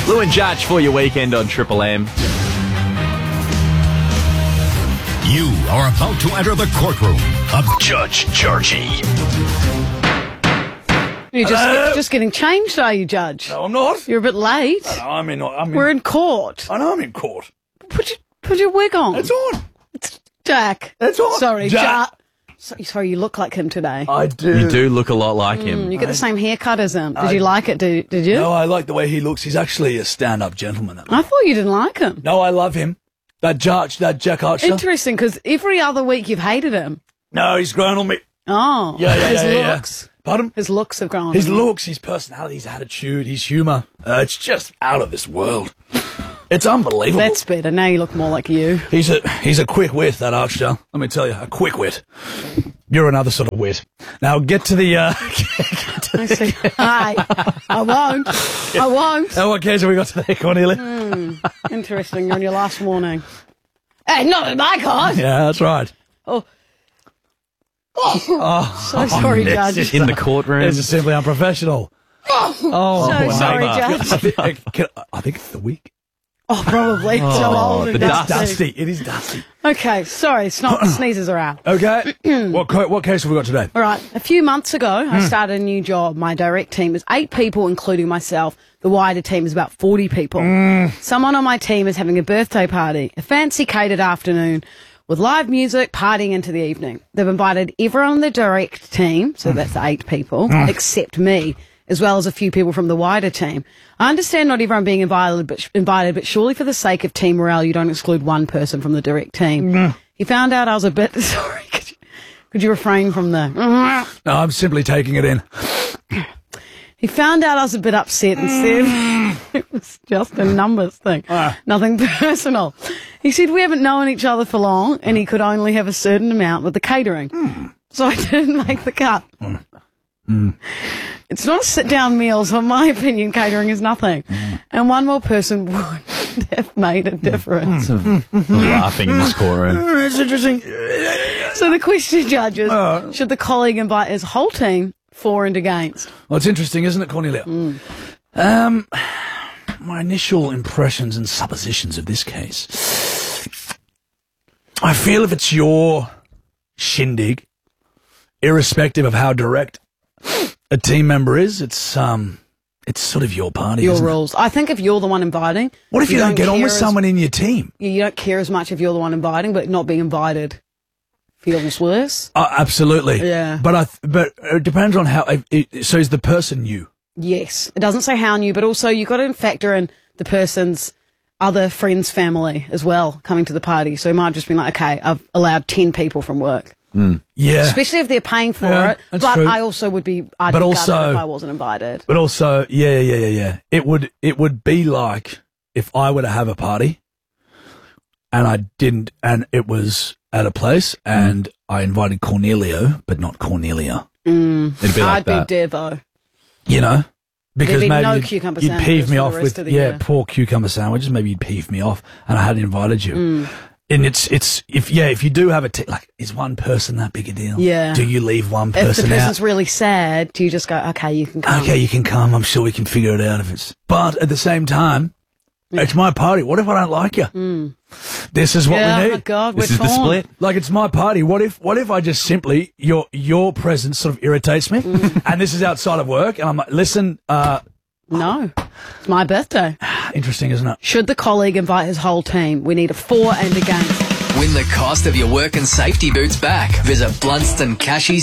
Lou and Judge for your weekend on Triple M. You are about to enter the courtroom of Judge Georgie. You're just getting changed, are you, Judge? No, I'm not. You're a bit late. We're in court. I know I'm in court. Put your wig on. It's on. It's Jack. It's on. Sorry, Jack. Sorry, you look like him today. I do. You do look a lot like him. You get the same haircut as him. Did you like it? Did you? No, I like the way he looks. He's actually a stand-up gentleman. I thought you didn't like him. No, I love him. That Jack Archer. Interesting, because every other week you've hated him. No, he's grown on me. Oh. His looks. Pardon? His looks have grown. His looks, his personality, his attitude, his humour. It's just out of this world. It's unbelievable. That's better. Now you look more like you. He's a quick wit, that Archer. Let me tell you, a quick wit. You're another sort of wit. Now get to the. I see. I won't. Oh, what case have we got today, Cornelia? Interesting. You're on your last warning. Hey, not in my card. Yeah, that's right. Oh, so sorry, Judge. In the courtroom. This is simply unprofessional. So sorry, Judge. I think it's the wig. Oh, probably. So old and the dusty. Dusty. It is dusty. Okay, sorry. Sneezes are out. Okay. What case have we got today? All right. A few months ago, I started a new job. My direct team is 8 people, including myself. The wider team is about 40 people. Someone on my team is having a birthday party, a fancy catered afternoon with live music, partying into the evening. They've invited everyone on the direct team, so that's 8 people, except me, as well as a few people from the wider team. I understand not everyone being invited, but surely for the sake of team morale, you don't exclude one person from the direct team. He found out I was a bit... Sorry, could you refrain from the... No, I'm simply taking it in. He found out I was a bit upset and said it was just a numbers thing, nothing personal. He said we haven't known each other for long and he could only have a certain amount with the catering. So I didn't make the cut. It's not a sit-down meal, so in my opinion, catering is nothing. And one more person would have made a difference. Laughing in this courtroom. It's interesting. So the question, judges, should the colleague invite his whole team for and against? Well, it's interesting, isn't it, Cornelia? My initial impressions and suppositions of this case. I feel if it's your shindig, irrespective of how direct a team member is, it's sort of your party, Your isn't rules. I think if you're the one inviting... What if you don't get on with care someone in your team? You don't care as much if you're the one inviting, but not being invited feels worse. Absolutely. Yeah. But it depends on how... so is the person you? Yes. It doesn't say how new, but also you've got to factor in the person's other friend's family as well coming to the party. So it might just be like, okay, I've allowed 10 people from work. Yeah. Especially if they're paying for it. That's But true. I also would be... I'd be gutted if I wasn't invited. But also, yeah. It would be like if I were to have a party and I didn't, and it was at a place and I invited Cornelio, but not Cornelia. It'd be like I'd be Devo. You know? Because There'd be maybe no cucumber you'd peeve sandwiches me for off the rest with, of the year. poor cucumber sandwiches. Maybe you'd peeve me off and I hadn't invited you. And if you do have is one person that big a deal? Yeah. Do you leave one If the person person's out? really sad, do you just go, okay, you can come? Okay, you can come. I'm sure we can figure it out but at the same time, it's my party. What if I don't like you? This is what we need. Oh God, we're This is the torn. split. Like, it's my party. What if I just simply, your presence sort of irritates me and this is outside of work and I'm like, listen, No. It's my birthday. interesting, isn't it? Should the colleague invite his whole team? We need a for and against. Win the cost of your work and safety boots back. Visit Blunston Cashies.